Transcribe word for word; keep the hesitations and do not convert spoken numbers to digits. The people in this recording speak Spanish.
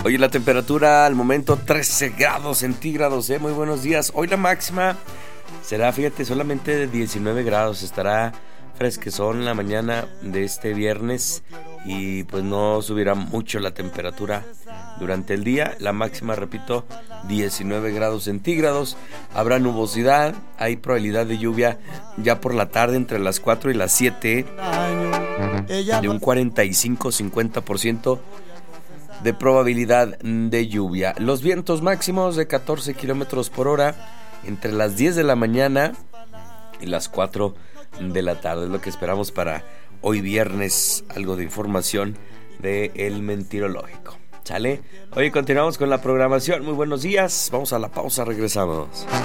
Oye, la temperatura al momento trece grados centígrados, ¿eh? Muy buenos días. Hoy la máxima será, fíjate, solamente de diecinueve grados. Estará fresquezón la mañana de este viernes y pues no subirá mucho la temperatura durante el día. La máxima, repito, diecinueve grados centígrados. Habrá nubosidad, hay probabilidad de lluvia ya por la tarde entre las cuatro y las siete, de un cuarenta y cinco a cincuenta por ciento de probabilidad de lluvia. Los vientos máximos de catorce kilómetros por hora entre las diez de la mañana y las cuatro de la tarde. Es lo que esperamos para hoy viernes. Algo de información de El Mentirológico. ¿Sale? Hoy continuamos con la programación. Muy buenos días. Vamos a la pausa, regresamos.